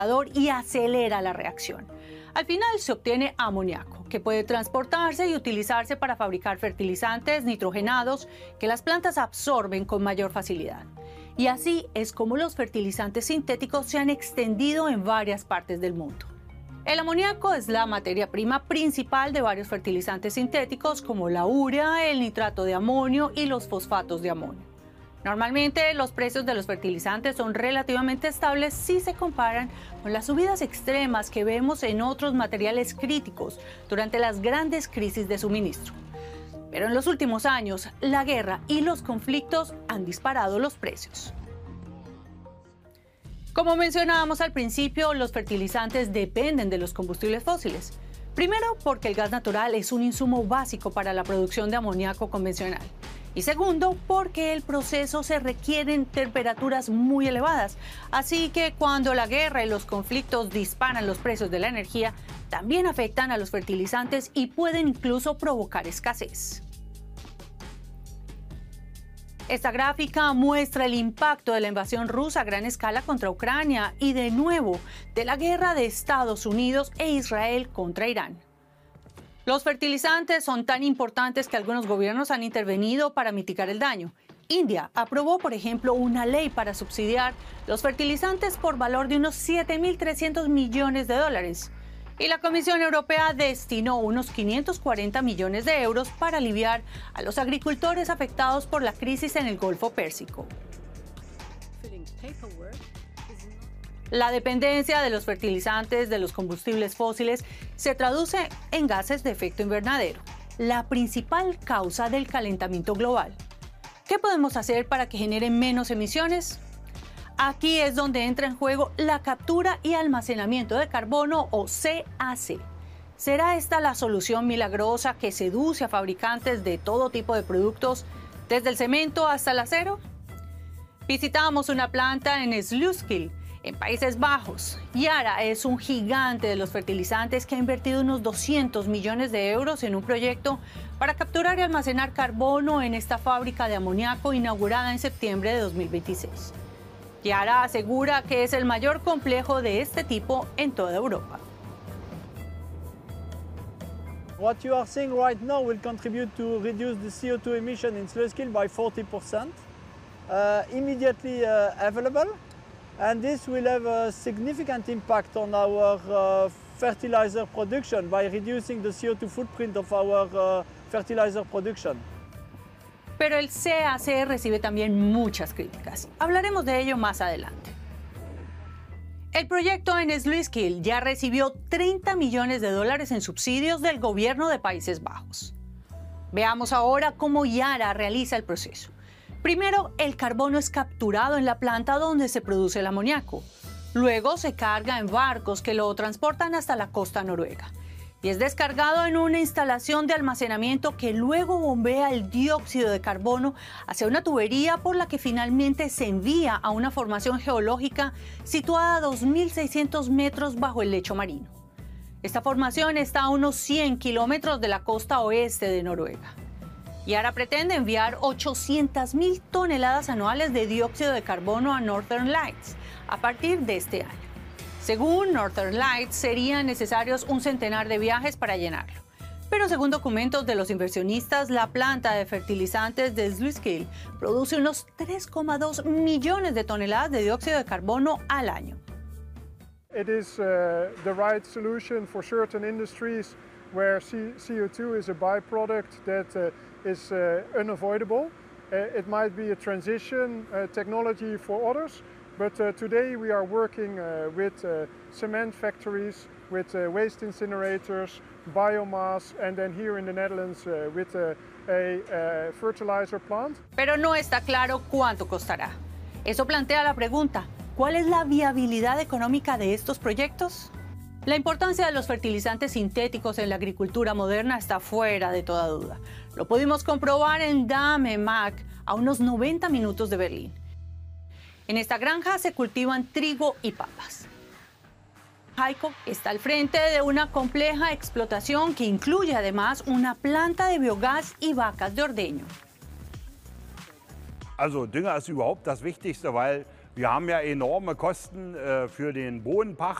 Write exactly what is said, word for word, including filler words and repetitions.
y acelera la reacción. Al final se obtiene amoníaco, que puede transportarse y utilizarse para fabricar fertilizantes nitrogenados que las plantas absorben con mayor facilidad. Y así es como los fertilizantes sintéticos se han extendido en varias partes del mundo. El amoníaco es la materia prima principal de varios fertilizantes sintéticos como la urea, el nitrato de amonio y los fosfatos de amonio. Normalmente los precios de los fertilizantes son relativamente estables si se comparan con las subidas extremas que vemos en otros materiales críticos durante las grandes crisis de suministro. Pero en los últimos años, la guerra y los conflictos han disparado los precios. Como mencionábamos al principio, los fertilizantes dependen de los combustibles fósiles. Primero, porque el gas natural es un insumo básico para la producción de amoníaco convencional. Y segundo, porque el proceso se requiere en temperaturas muy elevadas. Así que cuando la guerra y los conflictos disparan los precios de la energía, también afectan a los fertilizantes y pueden incluso provocar escasez. Esta gráfica muestra el impacto de la invasión rusa a gran escala contra Ucrania y, de nuevo, de la guerra de Estados Unidos e Israel contra Irán. Los fertilizantes son tan importantes que algunos gobiernos han intervenido para mitigar el daño. India aprobó, por ejemplo, una ley para subsidiar los fertilizantes por valor de unos siete mil trescientos millones de dólares. Y la Comisión Europea destinó unos quinientos cuarenta millones de euros para aliviar a los agricultores afectados por la crisis en el Golfo Pérsico. La dependencia de los fertilizantes de los combustibles fósiles se traduce en gases de efecto invernadero, la principal causa del calentamiento global. ¿Qué podemos hacer para que generen menos emisiones? Aquí es donde entra en juego la captura y almacenamiento de carbono, o C A C. ¿Será esta la solución milagrosa que seduce a fabricantes de todo tipo de productos, desde el cemento hasta el acero? Visitamos una planta en Sluiskil, en Países Bajos. Yara es un gigante de los fertilizantes que ha invertido unos doscientos millones de euros en un proyecto para capturar y almacenar carbono en esta fábrica de amoníaco inaugurada en septiembre de dos mil veintiséis. Yara asegura que es el mayor complejo de este tipo en toda Europa. What you are seeing right now will contribute to reduce the C O two emission in Sluiskil by forty percent, uh, immediately uh, available. And this will have a significant impact on our uh, fertilizer production by reducing the C O two footprint of our uh, fertilizer production. Pero el C A C recibe también muchas críticas. Hablaremos de ello más adelante. El proyecto en Sluiskil ya recibió treinta millones de dólares en subsidios del gobierno de Países Bajos. Veamos ahora cómo Yara realiza el proceso. Primero, el carbono es capturado en la planta donde se produce el amoníaco. Luego se carga en barcos que lo transportan hasta la costa noruega. Y es descargado en una instalación de almacenamiento que luego bombea el dióxido de carbono hacia una tubería por la que finalmente se envía a una formación geológica situada a dos mil seiscientos metros bajo el lecho marino. Esta formación está a unos cien kilómetros de la costa oeste de Noruega. Y ahora pretende enviar ochocientas mil toneladas anuales de dióxido de carbono a Northern Lights a partir de este año. Según Northern Lights, serían necesarios un centenar de viajes para llenarlo. Pero según documentos de los inversionistas, la planta de fertilizantes de Sluiskil produce unos tres coma dos millones de toneladas de dióxido de carbono al año. It is uh, the right solution for certain industries where C O two is a byproduct that uh, is uh, unavoidable. Uh, it might be a transition uh, technology for others, but uh, today we are working uh, with uh, cement factories, with uh, waste incinerators, biomass, and then here in the Netherlands uh, with a, a, a fertilizer plant. Pero no está claro cuánto costará. Eso plantea la pregunta, ¿cuál es la viabilidad económica de estos proyectos? La importancia de los fertilizantes sintéticos en la agricultura moderna está fuera de toda duda. Lo pudimos comprobar en Damme-Mack, a unos noventa minutos de Berlín. En esta granja se cultivan trigo y papas. Heiko está al frente de una compleja explotación que incluye además una planta de biogás y vacas de ordeño. Also Dünger ist überhaupt das Wichtigste, weil Wir haben ja enorme Kosten äh, für den Bodenpacht.